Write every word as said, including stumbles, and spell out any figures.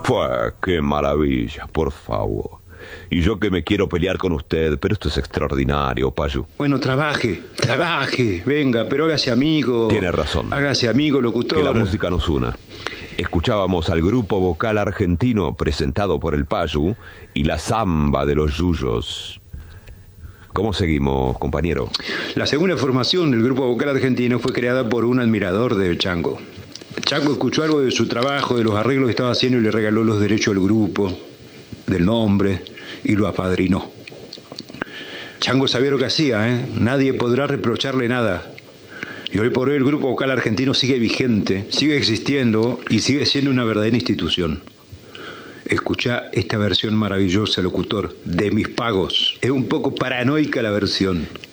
Pues, qué maravilla, por favor. Y yo que me quiero pelear con usted, pero esto es extraordinario, Payu. Bueno, trabaje, trabaje, venga, pero hágase amigo. Tiene razón. Hágase amigo, locutor. Que la música nos una. Escuchábamos al grupo vocal argentino presentado por el Payu y la samba de los yuyos. ¿Cómo seguimos, compañero? La segunda formación del grupo vocal argentino fue creada por un admirador de Chango. Chango escuchó algo de su trabajo, de los arreglos que estaba haciendo y le regaló los derechos del grupo, del nombre, y lo apadrinó. Chango sabía lo que hacía, ¿eh? Nadie podrá reprocharle nada. Y hoy por hoy el grupo vocal argentino sigue vigente, sigue existiendo y sigue siendo una verdadera institución. Escuchá esta versión maravillosa, locutor, de Mis Pagos. Es un poco paranoica la versión.